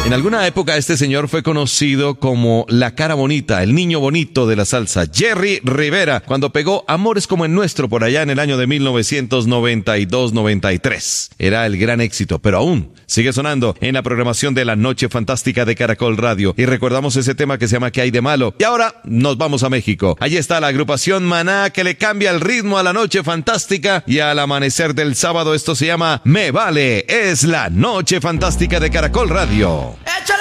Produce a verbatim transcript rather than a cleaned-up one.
En alguna época este señor fue conocido como la cara bonita, el niño bonito de la salsa, Jerry Rivera, cuando pegó Amores como el nuestro por allá en el año de mil novecientos noventa y dos noventa y tres. Era el gran éxito, pero aún sigue sonando en la programación de la Noche Fantástica de Caracol Radio. Y recordamos ese tema que se llama ¿Qué hay de malo? Y ahora nos vamos a México. Allí está la agrupación Maná, que le cambia el ritmo a la Noche Fantástica, y al amanecer del sábado esto se llama Me Vale. Es la Noche Fantástica de Caracol Radio.